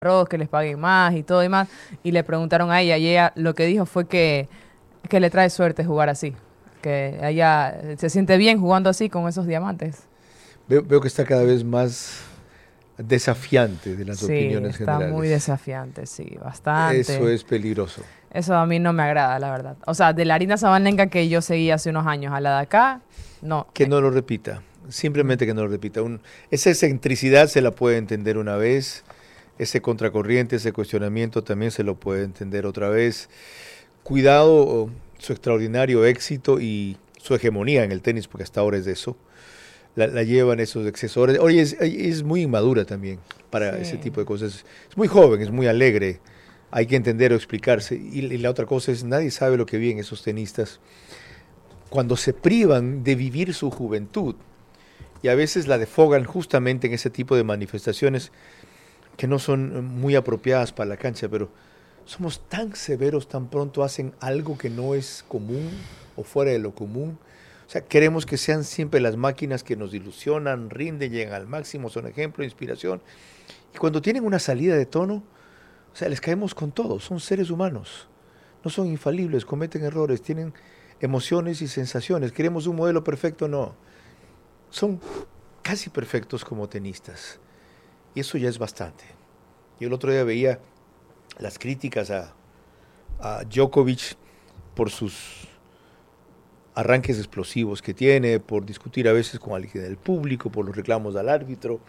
arroz, que les paguen más y todo y más. Y le preguntaron a ella y ella lo que dijo fue que le trae suerte jugar así. Que ella se siente bien jugando así con esos diamantes. Veo que está cada vez más desafiante de las Sí, opiniones está generales. muy desafiante, sí, bastante. Eso es peligroso. Eso a mí no me agrada, la verdad. O sea, de la Arina Sabalenka que yo seguía hace unos años a la de acá, no. Que no lo repita, simplemente que no lo repita. Esa excentricidad se la puede entender una vez, ese contracorriente, ese cuestionamiento también se lo puede entender otra vez. Cuidado su extraordinario éxito y su hegemonía en el tenis, porque hasta ahora es de eso. La llevan esos excesores. Oye, es muy inmadura también para ese tipo de cosas. Es muy joven, es muy alegre. Hay que entender o explicarse. Y la otra cosa es, nadie sabe lo que viven esos tenistas cuando se privan de vivir su juventud. Y a veces la defogan justamente en ese tipo de manifestaciones que no son muy apropiadas para la cancha, pero somos tan severos tan pronto hacen algo que no es común o fuera de lo común. O sea, queremos que sean siempre las máquinas que nos ilusionan, rinden, llegan al máximo, son ejemplo de inspiración. Y cuando tienen una salida de tono, o sea, les caemos con todo, son seres humanos, no son infalibles, cometen errores, tienen emociones y sensaciones. ¿Queremos un modelo perfecto? No. Son casi perfectos como tenistas. Y eso ya es bastante. Yo el otro día veía las críticas a Djokovic por sus arranques explosivos que tiene, por discutir a veces con alguien del público, por los reclamos al árbitro,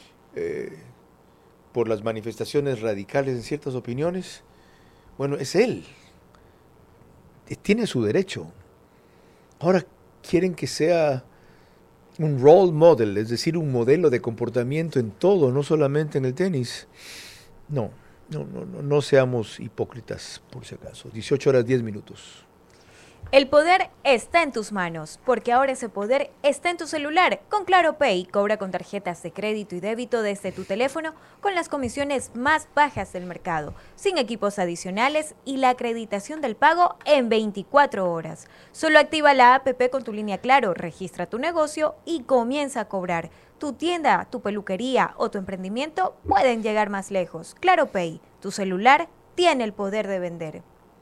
por las manifestaciones radicales en ciertas opiniones. Bueno, es él. Tiene su derecho. Ahora quieren que sea un role model, es decir, un modelo de comportamiento en todo, no solamente en el tenis. No seamos hipócritas, por si acaso. 18:10. El poder está en tus manos, porque ahora ese poder está en tu celular. Con Claro Pay, cobra con tarjetas de crédito y débito desde tu teléfono con las comisiones más bajas del mercado, sin equipos adicionales y la acreditación del pago en 24 horas. Solo activa la APP con tu línea Claro, registra tu negocio y comienza a cobrar. Tu tienda, tu peluquería o tu emprendimiento pueden llegar más lejos. Claro Pay, tu celular tiene el poder de vender.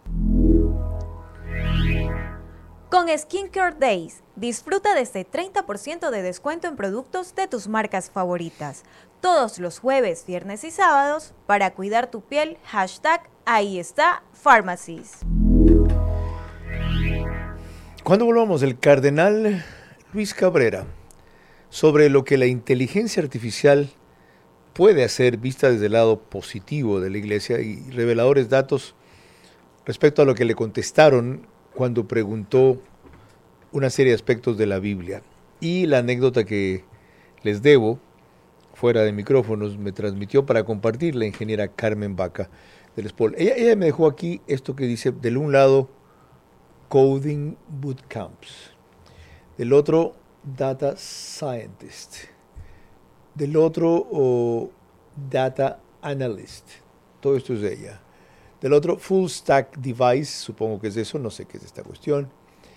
Con Skincare Days, disfruta de este 30% de descuento en productos de tus marcas favoritas. Todos los jueves, viernes y sábados, para cuidar tu piel, #ahí está Pharmacies. Cuando volvamos, el cardenal Luis Cabrera, sobre lo que la inteligencia artificial puede hacer vista desde el lado positivo de la iglesia y reveladores datos respecto a lo que le contestaron cuando preguntó una serie de aspectos de la Biblia. Y la anécdota que les debo, fuera de micrófonos, me transmitió para compartir la ingeniera Carmen Vaca del SPOL. Ella me dejó aquí esto que dice, del un lado, Coding Bootcamps, del otro, Data Scientist, del otro, Data Analyst. Todo esto es de ella. Del otro, Full Stack Device, supongo que es eso, no sé qué es esta cuestión.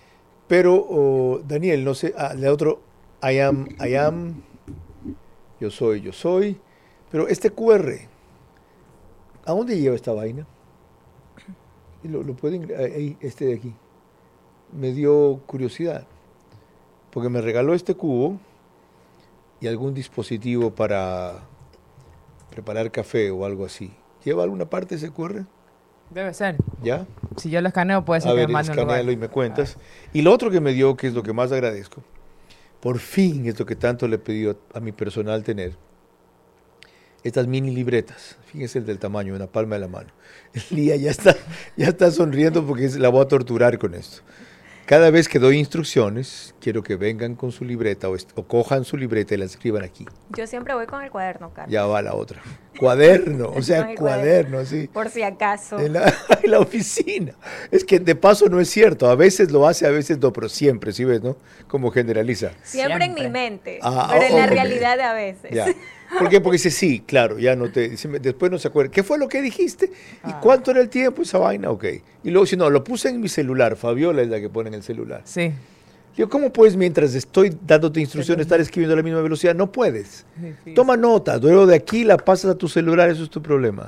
Pero, Daniel, no sé, del otro, I am, yo soy. Pero este QR, ¿a dónde lleva esta vaina? Lo pueden, ahí, este de aquí. Me dio curiosidad, porque me regaló este cubo y algún dispositivo para preparar café o algo así. ¿Lleva alguna parte ese QR? Debe ser. ¿Ya? Si yo lo escaneo, puede ser A que ver, me mande un lugar. escanealo y me cuentas. Y lo otro que me dio, que es lo que más agradezco, por fin es lo que tanto le he pedido a mi personal tener, estas mini libretas. Fíjense el del tamaño, una palma de la mano. Lía ya está sonriendo porque la voy a torturar con esto. Cada vez que doy instrucciones, quiero que vengan con su libreta o cojan su libreta y la escriban aquí. Yo siempre voy con el cuaderno, Carlos. Ya va la otra. Cuaderno, o sea, cuaderno, sí. Por si acaso. En la oficina. Es que de paso no es cierto. A veces lo hace, a veces no, pero siempre, ¿sí ves, no? Como generaliza. Siempre en mi mente, Ah, pero en la ok. realidad a veces. Ya. ¿Por qué? Porque dice, sí, claro, ya no te... Después no se acuerda. ¿Qué fue lo que dijiste? ¿Y cuánto era el tiempo esa vaina? Ok. Y luego, si no, lo puse en mi celular. Fabiola es la que pone en el celular. Sí. Digo, ¿cómo puedes, mientras estoy dándote instrucciones, estar escribiendo a la misma velocidad? No puedes. Difícil. Toma nota, luego de aquí la pasas a tu celular, eso es tu problema.